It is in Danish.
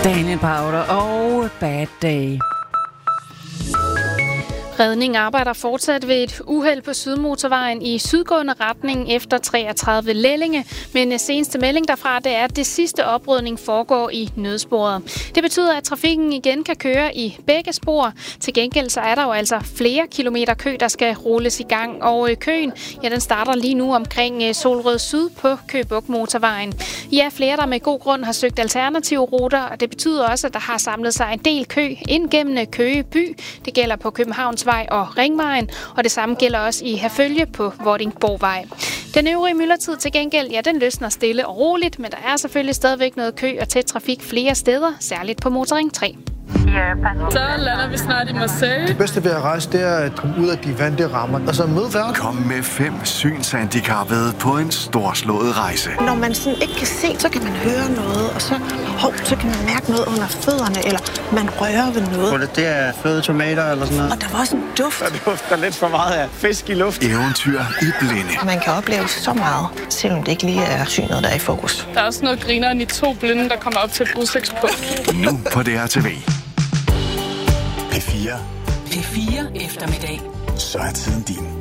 Daniel Powder og Bad Day. Redning arbejder fortsat ved et uheld på Sydmotorvejen i sydgående retning efter 33 Lellinge, men seneste melding derfra, det er, at det sidste oprydning foregår i nødsporet. Det betyder, at trafikken igen kan køre i begge spor. Til gengæld så er der jo altså flere kilometer kø, der skal rulles i gang, og køen, ja, den starter lige nu omkring Solrød Syd på Køge Bugt Motorvejen. Ja, flere, der med god grund har søgt alternative ruter, og det betyder også, at der har samlet sig en del kø ind gennem Køge by. Det gælder på Københavnsvej og Ringvejen, og det samme gælder også i Herfølge på Vordingborgvej. Den øvrige myldretid til gengæld, ja, den løsner stille og roligt, men der er selvfølgelig stadigvæk noget kø og tæt trafik flere steder, særligt på Motorring 3. Så lander vi snart i Marseille. Det bedste ved at rejse, det er at komme ud af de vante rammer, og så møde verden. Kom med 5 synshandicappede på en storslået rejse. Når man sådan ikke kan se, så kan man høre noget, og så kan man mærke noget under fødderne, eller man rører ved noget. Det er fløde tomater eller sådan noget. Og der var også en duft. Der dufter lidt for meget af fisk i luft. Eventyr i blinde. Man kan opleve så meget, selvom det ikke lige er synet, der er i fokus. Der er også noget grineren i 2 blinde, der kommer op til et udsigtspunkt. Nu på DRTV. P4 eftermiddag. Så er tiden din.